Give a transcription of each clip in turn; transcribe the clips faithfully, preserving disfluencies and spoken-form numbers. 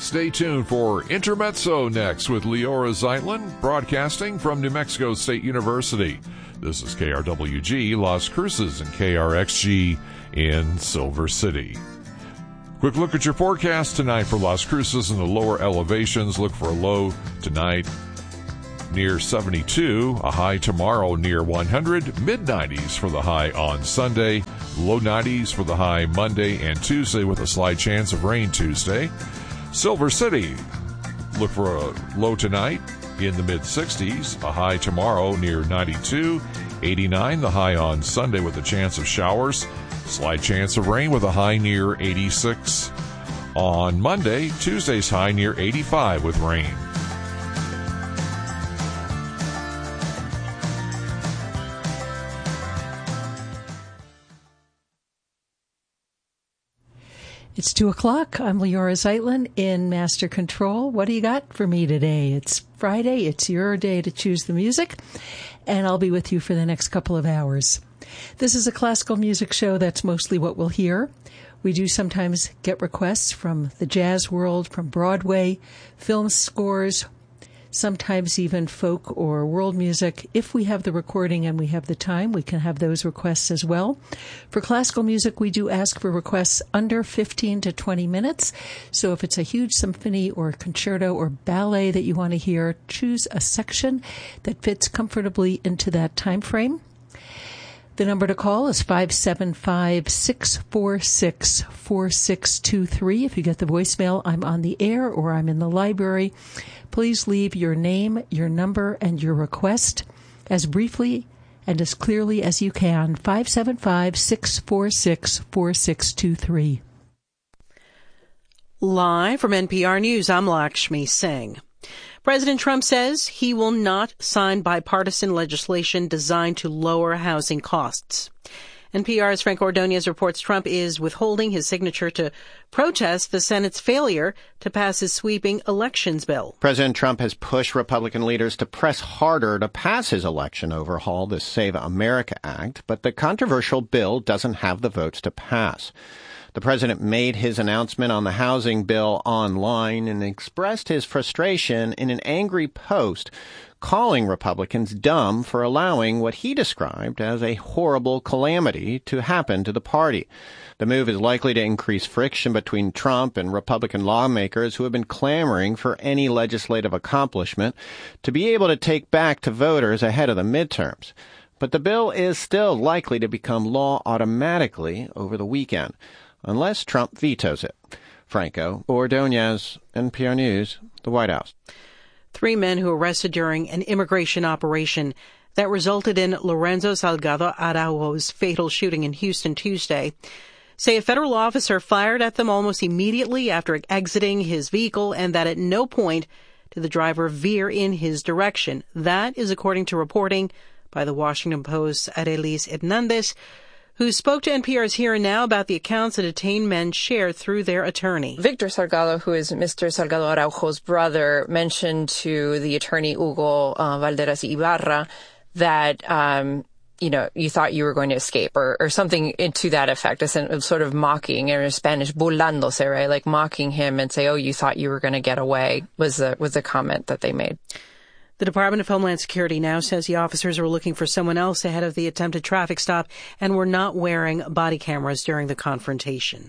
Stay tuned for Intermezzo next with Leora Zeitlin, broadcasting from New Mexico State University. This is K R W G Las Cruces and K R X G in Silver City. Quick look at your forecast tonight for Las Cruces in the lower elevations. Look for a low tonight near seventy-two, a high tomorrow near one hundred, mid nineties for the high on Sunday, low nineties for the high Monday and Tuesday with a slight chance of rain Tuesday. Silver City, look for a low tonight in the mid sixties, a high tomorrow near ninety-two, eighty-nine the high on Sunday with a chance of showers, slight chance of rain with a high near eighty-six on Monday, Tuesday's high near eighty-five with rain. It's two o'clock. I'm Leora Zeitlin in Master Control. What do you got for me today? It's Friday. It's your day to choose the music, and I'll be with you for the next couple of hours. This is a classical music show. That's mostly what we'll hear. We do sometimes get requests from the jazz world, from Broadway, film scores, sometimes even folk or world music. If we have the recording and we have the time, we can have those requests as well. For classical music, we do ask for requests under fifteen to twenty minutes. So if it's a huge symphony or concerto or ballet that you want to hear, choose a section that fits comfortably into that time frame. The number to call is five seven five, six four six, four six two three. If you get the voicemail, I'm on the air or I'm in the library. Please leave your name, your number, and your request as briefly and as clearly as you can. five seven five, six four six, four six two three. Live from N P R News, I'm Lakshmi Singh. President Trump says he will not sign bipartisan legislation designed to lower housing costs. N P R's Frank Ordonez reports Trump is withholding his signature to protest the Senate's failure to pass his sweeping elections bill. President Trump has pushed Republican leaders to press harder to pass his election overhaul, the Save America Act, but the controversial bill doesn't have the votes to pass. The president made his announcement on the housing bill online and expressed his frustration in an angry post, calling Republicans dumb for allowing what he described as a horrible calamity to happen to the party. The move is likely to increase friction between Trump and Republican lawmakers who have been clamoring for any legislative accomplishment to be able to take back to voters ahead of the midterms. But the bill is still likely to become law automatically over the weekend, unless Trump vetoes it. Franco Ordonez, N P R News, the White House. Three men who arrested during an immigration operation that resulted in Lorenzo Salgado Araujo's fatal shooting in Houston Tuesday say a federal officer fired at them almost immediately after exiting his vehicle and that at no point did the driver veer in his direction. That is according to reporting by the Washington Post's Arelis Hernandez, who spoke to N P R's Here and Now about the accounts the detained men shared through their attorney. Victor Salgado, who is Mister Salgado Araujo's brother, mentioned to the attorney Hugo uh, Valderas Ibarra that, um, you know, you thought you were going to escape or, or something to that effect, a sort of mocking, in Spanish, burlándose, right? Like mocking him and say, oh, you thought you were going to get away was the, was the comment that they made. The Department of Homeland Security now says the officers were looking for someone else ahead of the attempted traffic stop and were not wearing body cameras during the confrontation.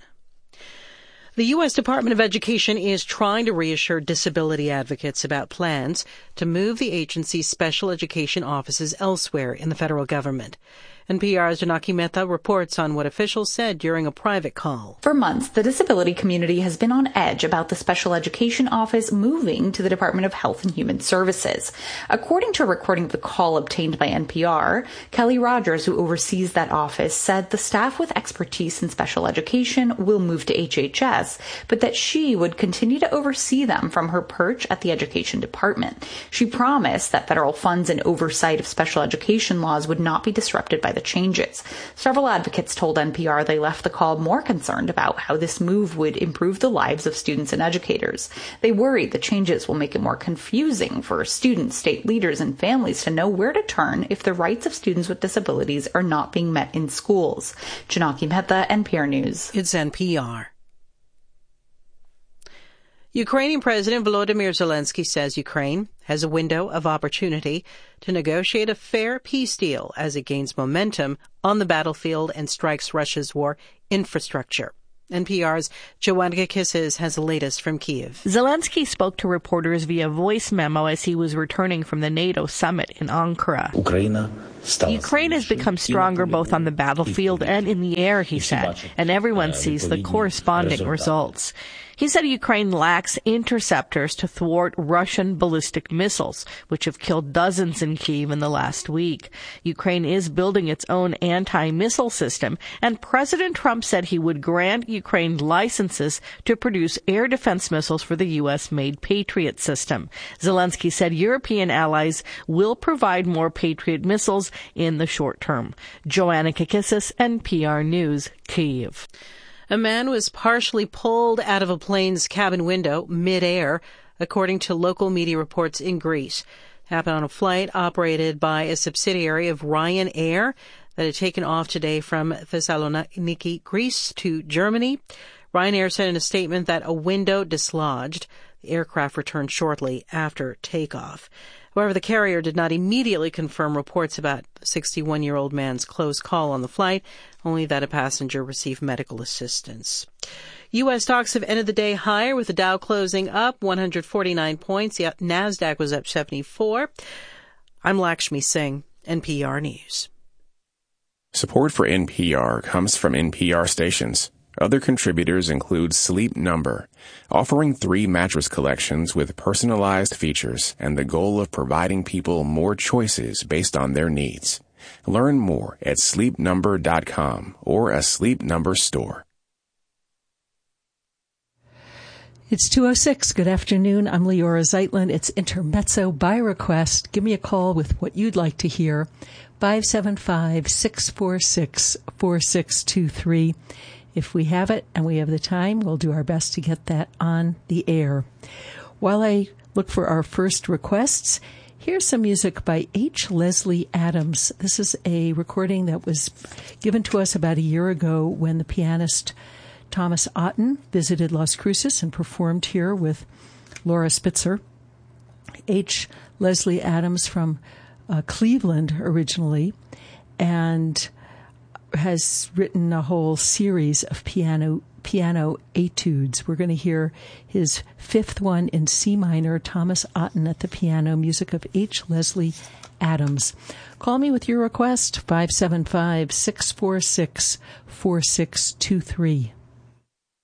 The U S Department of Education is trying to reassure disability advocates about plans to move the agency's special education offices elsewhere in the federal government. N P R's Janaki Mehta reports on what officials said during a private call. For months, the disability community has been on edge about the special education office moving to the Department of Health and Human Services. According to a recording of the call obtained by N P R, Kelly Rogers, who oversees that office, said the staff with expertise in special education will move to H H S, but that she would continue to oversee them from her perch at the Education Department. She promised that federal funds and oversight of special education laws would not be disrupted by the changes. Several advocates told N P R they left the call more concerned about how this move would improve the lives of students and educators. They worried the changes will make it more confusing for students, state leaders, and families to know where to turn if the rights of students with disabilities are not being met in schools. Janaki Mehta, N P R News. It's N P R. Ukrainian President Volodymyr Zelensky says Ukraine has a window of opportunity to negotiate a fair peace deal as it gains momentum on the battlefield and strikes Russia's war infrastructure. N P R's Joanna Kisses has the latest from Kyiv. Zelensky spoke to reporters via voice memo as he was returning from the NATO summit in Ankara. Ukraine has become stronger both on the battlefield and in the air, he said, and everyone sees the corresponding results. He said Ukraine lacks interceptors to thwart Russian ballistic missiles, which have killed dozens in Kyiv in the last week. Ukraine is building its own anti-missile system, and President Trump said he would grant Ukraine licenses to produce air defense missiles for the U S-made Patriot system. Zelensky said European allies will provide more Patriot missiles in the short term. Joanna Kakissis, N P R News, Kyiv. A man was partially pulled out of a plane's cabin window mid-air, according to local media reports in Greece. It happened on a flight operated by a subsidiary of Ryanair that had taken off today from Thessaloniki, Greece, to Germany. Ryanair said in a statement that a window dislodged. The aircraft returned shortly after takeoff. However, the carrier did not immediately confirm reports about the sixty-one-year-old man's close call on the flight, only that a passenger received medical assistance. U S stocks have ended the day higher, with the Dow closing up one hundred forty-nine points. The NASDAQ was up seventy-four. I'm Lakshmi Singh, N P R News. Support for N P R comes from N P R stations. Other contributors include Sleep Number, offering three mattress collections with personalized features and the goal of providing people more choices based on their needs. Learn more at sleep number dot com or a Sleep Number store. It's two oh six. Good afternoon. I'm Leora Zeitlin. It's Intermezzo by request. Give me a call with what you'd like to hear. five seven five, six four six, four six two three. If we have it and we have the time, we'll do our best to get that on the air. While I look for our first requests, here's some music by H. Leslie Adams. This is a recording that was given to us about a year ago when the pianist Thomas Otten visited Las Cruces and performed here with Laura Spitzer. H. Leslie Adams from uh, Cleveland originally, and has written a whole series of piano piano etudes. We're going to hear his fifth one in C minor, Thomas Otten at the piano, music of H. Leslie Adams. Call me with your request, five seven five, six four six, four six two three.